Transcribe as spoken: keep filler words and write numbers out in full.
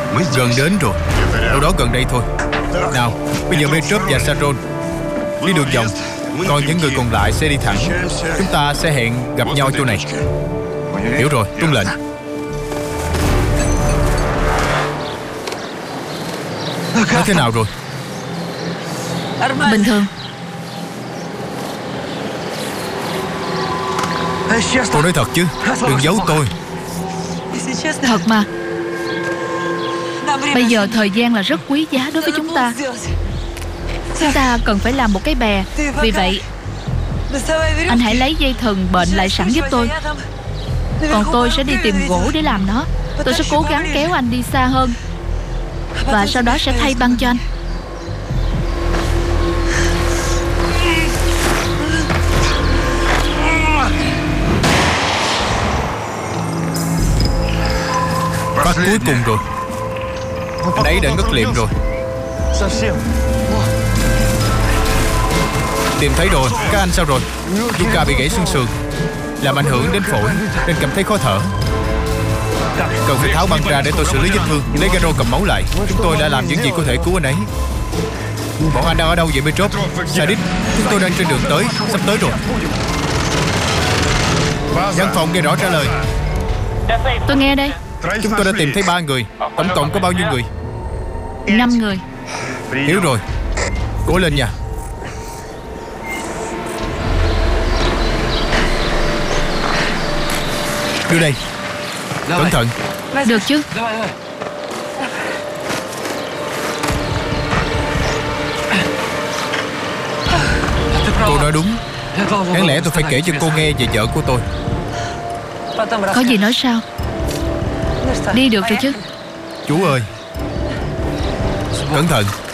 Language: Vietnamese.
Gần đến rồi. Đâu đó gần đây thôi. Nào, bây giờ Petrov và Sharon đi đường vòng, còn những người còn lại sẽ đi thẳng. Chúng ta sẽ hẹn gặp nhau chỗ này. Hiểu rồi, tuân lệnh. Nói thế nào rồi? Bình thường. Cô nói thật chứ? Đừng giấu tôi. Thật mà. Bây giờ thời gian là rất quý giá đối với chúng ta. Chúng ta cần phải làm một cái bè. Vì vậy anh hãy lấy dây thừng bệnh lại sẵn giúp tôi. Còn tôi sẽ đi tìm gỗ để làm nó. Tôi sẽ cố gắng kéo anh đi xa hơn, và sau đó sẽ thay băng cho anh. Phát cuối cùng rồi. Anh ấy đã ngất liệm rồi. Tìm thấy rồi. Các anh sao rồi? Luca bị gãy xương sườn, làm ảnh hưởng đến phổi nên cảm thấy khó thở. Cần phải tháo băng ra để tôi xử lý vết thương. Lấy Garo cầm máu lại. Chúng tôi đã làm những gì có thể cứu anh ấy. Bọn anh đang ở đâu vậy Petrov? Sadist, chúng tôi đang trên đường tới. Sắp tới rồi. Văn phòng nghe rõ trả lời. Tôi nghe đây. Chúng tôi đã tìm thấy ba người. Tổng cộng có bao nhiêu người? Năm người. Hiểu rồi. Cố lên nha. Đưa đây. Cẩn thận. Được chứ? Cô nói đúng. Đáng lẽ tôi phải kể cho cô nghe về vợ của tôi. Có gì nói sao? Đi được rồi chứ? Chú ơi, cẩn thận.